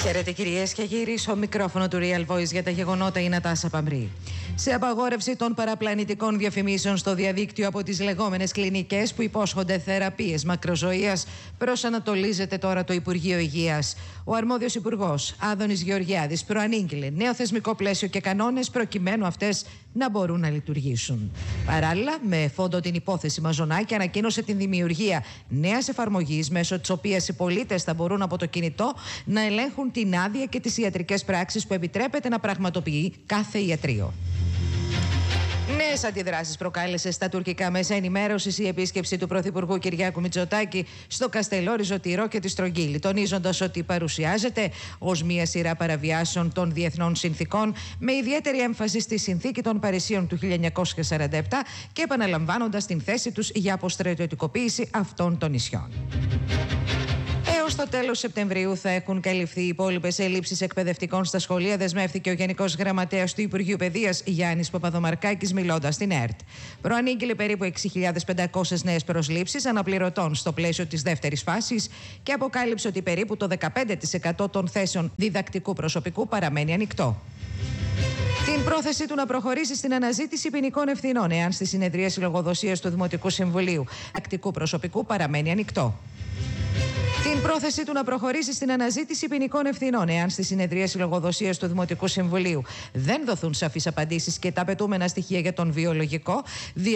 Χαίρετε κυρίες και κύριοι, στο μικρόφωνο του Real Voice για τα γεγονότα η Νατάσα Παμπρή. Σε απαγόρευση των παραπλανητικών διαφημίσεων στο διαδίκτυο από τις λεγόμενες κλινικές που υπόσχονται θεραπείες μακροζωίας, προσανατολίζεται τώρα το Υπουργείο Υγείας. Ο αρμόδιος υπουργός, Άδωνης Γεωργιάδης, προανήγγειλε νέο θεσμικό πλαίσιο και κανόνες προκειμένου αυτές να μπορούν να λειτουργήσουν. Παράλληλα, με φόντο την υπόθεση Μαζονάκη, ανακοίνωσε την δημιουργία νέας εφαρμογής, μέσω της οποίας οι πολίτες θα μπορούν από το κινητό να ελέγχουν την άδεια και τις ιατρικές πράξεις που επιτρέπεται να πραγματοποιεί κάθε ιατρείο. Νέες αντιδράσεις προκάλεσε στα τουρκικά μέσα ενημέρωσης η επίσκεψη του Πρωθυπουργού Κυριάκου Μητσοτάκη στο Καστελόριζο, Τυρό και τη Στρογγύλη, τονίζοντας ότι παρουσιάζεται ως μια σειρά παραβιάσεων των διεθνών συνθήκων, με ιδιαίτερη έμφαση στη Συνθήκη των Παρισίων του 1947 και επαναλαμβάνοντας την θέση τους για αποστρατιωτικοποίηση αυτών των νησιών. Έως το τέλος Σεπτεμβρίου θα έχουν καλυφθεί οι υπόλοιπες ελλείψεις εκπαιδευτικών στα σχολεία, δεσμεύτηκε ο Γενικός Γραμματέας του Υπουργείου Παιδείας Γιάννης Παπαδομαρκάκης, μιλώντας στην ΕΡΤ. Προανήγγειλε περίπου 6.500 νέες προσλήψεις αναπληρωτών στο πλαίσιο της δεύτερης φάσης και αποκάλυψε ότι περίπου το 15% των θέσεων διδακτικού προσωπικού παραμένει ανοιχτό. Την πρόθεσή του να προχωρήσει στην αναζήτηση ποινικών ευθυνών, εάν στη συνεδρίαση λογοδοσίας του Δημοτικού Συμβουλίου διδακτικού προσωπικού παραμένει ανοιχτό. Την πρόθεσή του να προχωρήσει στην αναζήτηση ποινικών ευθυνών, εάν στη συνεδρίαση λογοδοσίας του Δημοτικού Συμβουλίου δεν δοθούν σαφείς απαντήσεις και τα απαιτούμενα στοιχεία για τον βιολογικό,